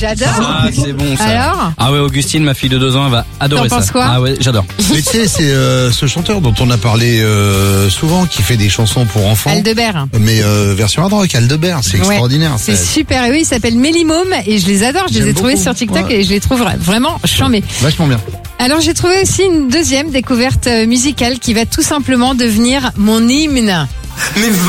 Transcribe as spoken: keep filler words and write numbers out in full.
J'adore. Ah, c'est bon ça. Alors ? Ah ouais, Augustine, ma fille de deux ans, elle va adorer T'en ça. penses quoi ? Ah ouais, j'adore. Mais tu sais, c'est euh, ce chanteur dont on a parlé euh, souvent, qui fait des chansons pour enfants. Aldebert. Mais euh, version hard rock, Aldebert, c'est Ouais. extraordinaire. C'est ça. super. Et oui, il s'appelle Mélimôme et je les adore. Je les ai J'aime trouvés beaucoup. sur TikTok Ouais. et je les trouve vraiment chambés. Vachement bien. Alors j'ai trouvé aussi une deuxième découverte euh, musicale qui va tout simplement devenir mon hymne. Mais va